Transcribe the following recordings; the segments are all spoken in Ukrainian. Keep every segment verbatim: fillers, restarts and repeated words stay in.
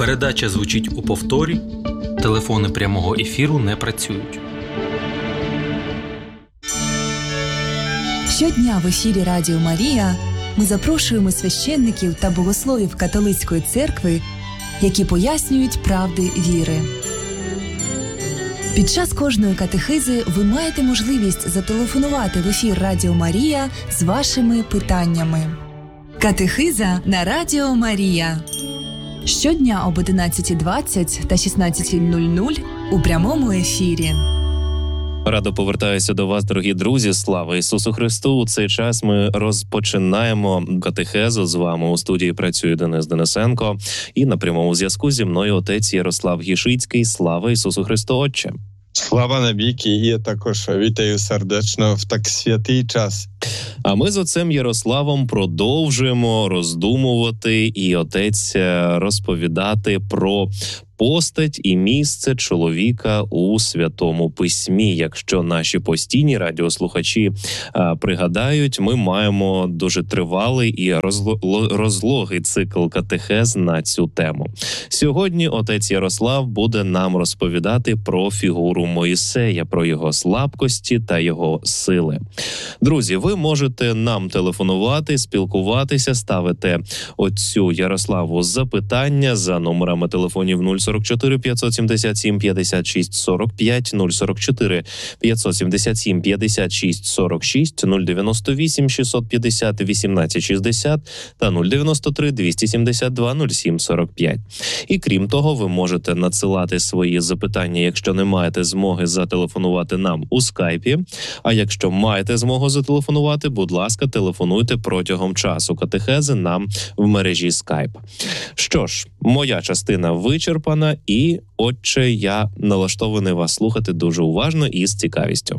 Передача звучить у повторі. Телефони прямого ефіру не працюють. Щодня в ефірі Радіо Марія ми запрошуємо священників та богословів католицької церкви, які пояснюють правди віри. Під час кожної катехизи ви маєте можливість зателефонувати в ефір Радіо Марія з вашими питаннями. Катехиза на Радіо Марія. Щодня об одинадцятій двадцять та шістнадцятій нуль нуль у прямому ефірі. Радо повертаюся до вас, дорогі друзі. Слава Ісусу Христу! У цей час ми розпочинаємо катехезу. З вами у студії працює Денис Денисенко. І на прямому зв'язку зі мною отець Ярослав Гішицький. Слава Ісусу Христу, Отче! Слава навіки! І я також вітаю сердечно в так святий час. А ми з отцем Ярославом продовжуємо роздумувати і отець розповідати про постать і місце чоловіка у Святому Письмі. Якщо наші постійні радіослухачі а, пригадають, ми маємо дуже тривалий і розло, розлогий цикл катехез на цю тему. Сьогодні отець Ярослав буде нам розповідати про фігуру Мойсея, про його слабкості та його сили. Друзі, ви можете нам телефонувати, спілкуватися, ставити отцю Ярославу запитання за номерами телефонів нуль сорок чотири п'ятсот сімдесят сім п'ятдесят шість сорок п'ять, нуль сорок чотири п'ятсот сімдесят сім п'ятдесят шість сорок шість, нуль дев'яносто вісім шістсот п'ятдесят вісімнадцять шістдесят та нуль дев'яносто три двісті сімдесят два нуль сім сорок п'ять. І крім того, ви можете надсилати свої запитання, якщо не маєте змоги зателефонувати нам у скайпі. А якщо маєте змогу зателефонувати, будь ласка, телефонуйте протягом часу катехези нам в мережі Skype. Що ж, моя частина вичерпана, і, отче, я налаштований вас слухати дуже уважно і з цікавістю.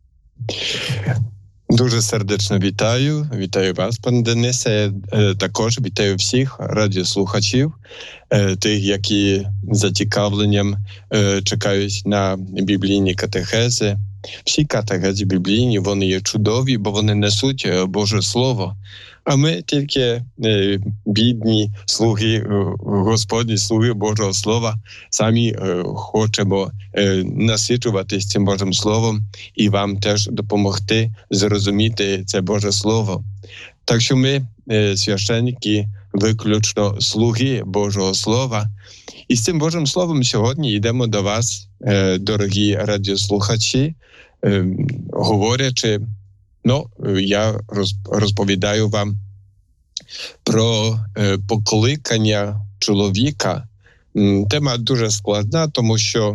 Дуже сердечно вітаю. Вітаю вас, пане Денисе. Також вітаю всіх радіослухачів, тих, які з зацікавленням чекають на біблійні катехези. Всі катехези біблійні, вони є чудові, бо вони несуть Боже Слово. А ми тільки е, бідні слуги, Господні слуги Божого Слова, самі е, хочемо е, насичуватись цим Божим Словом і вам теж допомогти зрозуміти це Боже Слово. Так що ми, е, священники, виключно слуги Божого Слова. І з цим Божим Словом сьогодні йдемо до вас, е, дорогі радіослухачі, е, говорячи. Ну, я розповідаю вам про е, покликання чоловіка. Тема дуже складна, тому що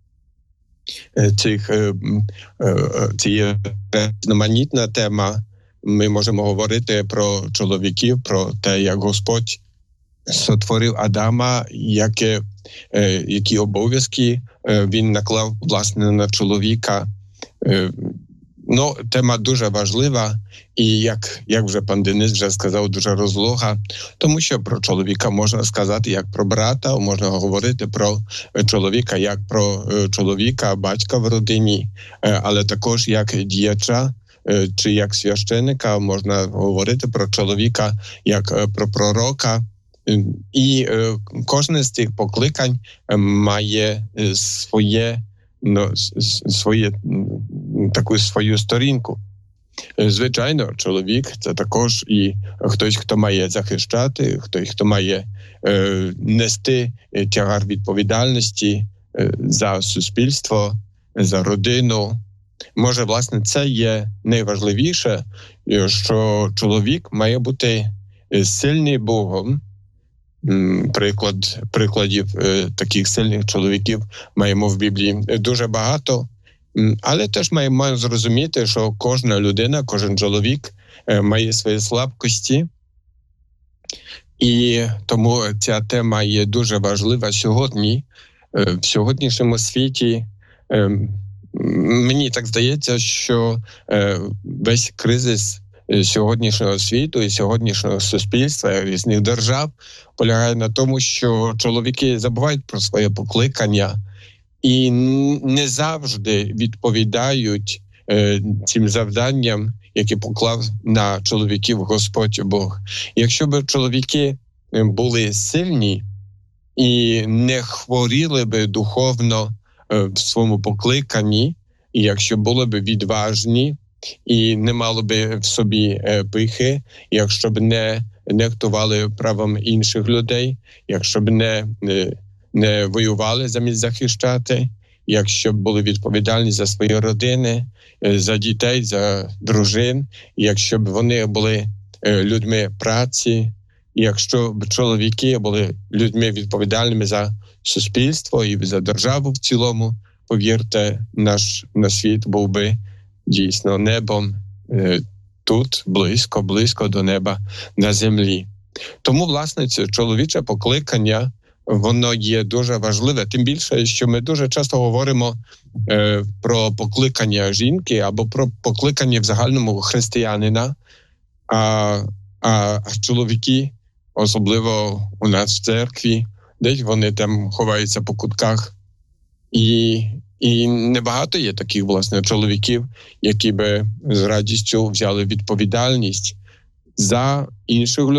цих, е, е, це є різноманітна тема. Ми можемо говорити про чоловіків, про те, як Господь сотворив Адама, яке, е, які обов'язки е, він наклав, власне, на чоловіка. Е, Ну, тема дуже важлива і, як, як вже пан Денис вже сказав, дуже розлога, тому що про чоловіка можна сказати як про брата, можна говорити про чоловіка як про чоловіка, батька в родині, але також як діяча чи як священика можна говорити про чоловіка як про пророка. І кожне з цих покликань має своє Ну, своє, таку свою сторінку. Звичайно, чоловік – це також і хтось, хто має захищати, хтось, хто має е, нести тягар відповідальності е, за суспільство, за родину. Може, власне, це є найважливіше, що чоловік має бути сильний Богом. Приклад, прикладів е, таких сильних чоловіків маємо в Біблії дуже багато, але теж маємо, маємо зрозуміти, що кожна людина, кожен чоловік е, має свої слабкості, і тому ця тема є дуже важлива сьогодні. Е, в сьогоднішньому світі е, мені так здається, що е, весь кризис сьогоднішнього світу і сьогоднішнього суспільства, різних держав полягає на тому, що чоловіки забувають про своє покликання і не завжди відповідають е, цим завданням, які поклав на чоловіків Господь Бог. Якщо б чоловіки були сильні, і не хворіли би духовно в своєму покликанні, і якщо були б відважні, і не мали би в собі пихи, якщо б не нехтували правом інших людей, якщо б не, не, не воювали замість захищати, якщо б були відповідальні за свої родини, за дітей, за дружин, якщо б вони були людьми праці, якщо б чоловіки були людьми відповідальними за суспільство і за державу в цілому, повірте, наш, наш світ був би дійсно небом е, тут, близько, близько до неба на землі. Тому, власне, це чоловіче покликання, воно є дуже важливе. Тим більше, що ми дуже часто говоримо е, про покликання жінки або про покликання в загальному християнина, а, а чоловіки, особливо у нас в церкві, десь вони там ховаються по кутках. І, і небагато є таких, власне, чоловіків, які би з радістю взяли відповідальність за інших людей.